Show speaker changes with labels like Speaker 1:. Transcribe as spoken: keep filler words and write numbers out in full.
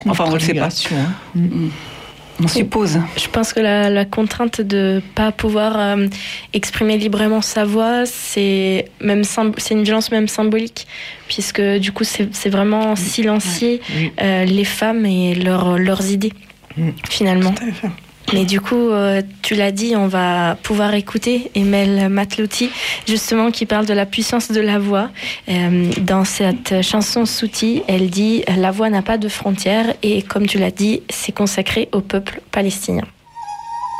Speaker 1: Enfin, on ne le sait pas. Hein. Mm-hmm. On suppose.
Speaker 2: Je pense que la, la contrainte de ne pas pouvoir euh, exprimer librement sa voix, c'est, même, c'est une violence même symbolique, puisque du coup, c'est, c'est vraiment silencier euh, les femmes et leur, leurs idées, finalement. Mais du coup, euh, tu l'as dit, on va pouvoir écouter Emel Matlouti, justement, qui parle de la puissance de la voix. Euh, dans cette chanson Souti, elle dit « La voix n'a pas de frontières » et comme tu l'as dit, c'est consacré au peuple palestinien.